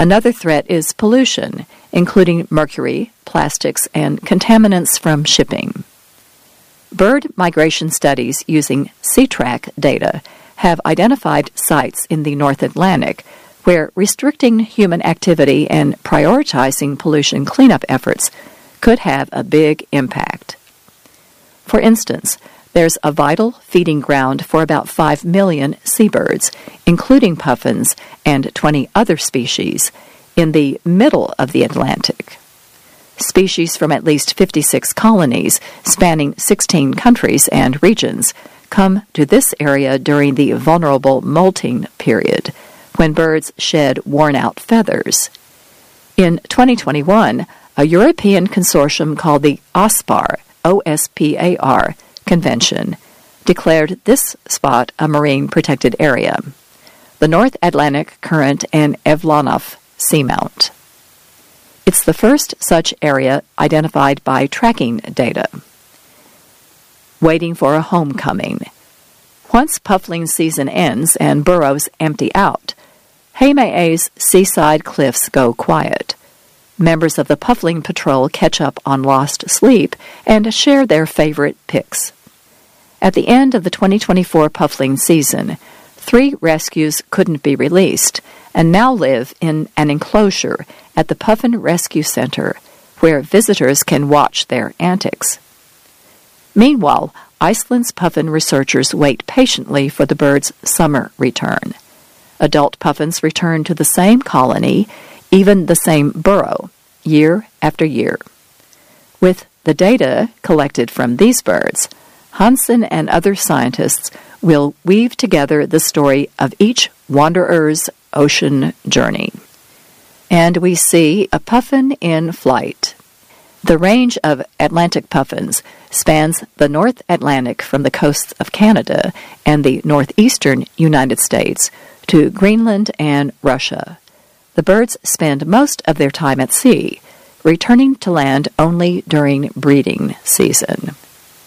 Another threat is pollution, including mercury, plastics, and contaminants from shipping. Bird migration studies using Sea-Track data have identified sites in the North Atlantic where restricting human activity and prioritizing pollution cleanup efforts could have a big impact. For instance, there's a vital feeding ground for about 5 million seabirds, including puffins and 20 other species, in the middle of the Atlantic. Species from at least 56 colonies spanning 16 countries and regions come to this area during the vulnerable molting period, when birds shed worn-out feathers. In 2021, a European consortium called the OSPAR, O-S-P-A-R, Convention declared this spot a marine protected area, the North Atlantic Current and Evlonov Seamount. It's the first such area identified by tracking data. Waiting for a homecoming. Once puffling season ends and burrows empty out, Heime'e's seaside cliffs go quiet. Members of the Puffling Patrol catch up on lost sleep and share their favorite picks. At the end of the 2024 puffling season, 3 rescues couldn't be released and now live in an enclosure at the Puffin Rescue Center, where visitors can watch their antics. Meanwhile, Iceland's puffin researchers wait patiently for the birds' summer return. Adult puffins return to the same colony, even the same burrow, year after year. With the data collected from these birds, Hansen and other scientists will weave together the story of each wanderer's ocean journey. And we see a puffin in flight. The range of Atlantic puffins spans the North Atlantic from the coasts of Canada and the northeastern United States to Greenland and Russia. The birds spend most of their time at sea, returning to land only during breeding season.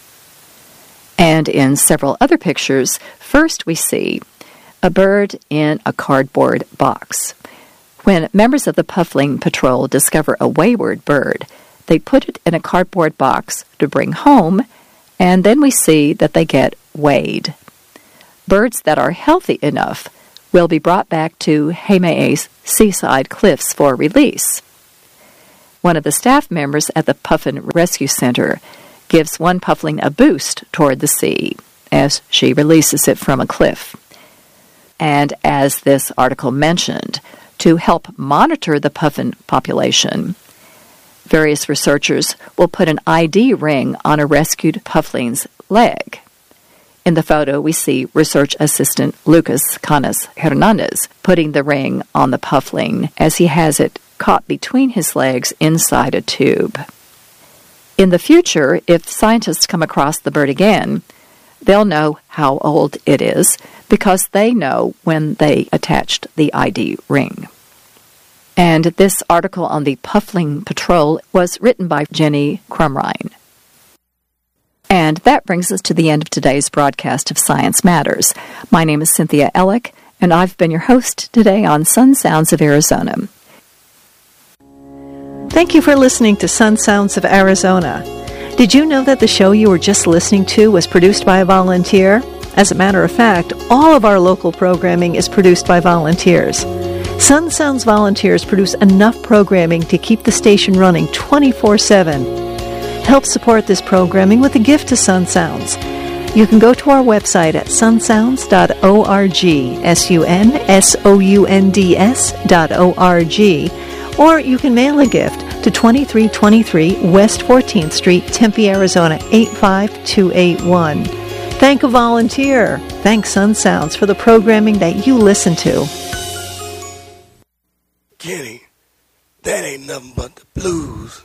And in several other pictures, first we see a bird in a cardboard box. When members of the Puffling Patrol discover a wayward bird, they put it in a cardboard box to bring home, and then we see that they get weighed. Birds that are healthy enough will be brought back to Heime'e's seaside cliffs for release. One of the staff members at the Puffin Rescue Center gives one puffling a boost toward the sea as she releases it from a cliff. And as this article mentioned, to help monitor the puffin population, various researchers will put an ID ring on a rescued puffling's leg. In the photo, we see research assistant Lucas Canas Hernandez putting the ring on the puffling as he has it caught between his legs inside a tube. In the future, if scientists come across the bird again, they'll know how old it is because they know when they attached the ID ring. And this article on the Puffling Patrol was written by Jenny Crumrine. And that brings us to the end of today's broadcast of Science Matters. My name is Cynthia Ellick, and I've been your host today on Sun Sounds of Arizona. Thank you for listening to Sun Sounds of Arizona. Did you know that the show you were just listening to was produced by a volunteer? As a matter of fact, all of our local programming is produced by volunteers. Sun Sounds volunteers produce enough programming to keep the station running 24/7. Help support this programming with a gift to Sun Sounds. You can go to our website at sunsounds.org, sunsounds.org, or you can mail a gift to 2323 West 14th Street, Tempe, Arizona 85281. Thank a volunteer. Thank Sun Sounds for the programming that you listen to. Kenny, that ain't nothing but the blues.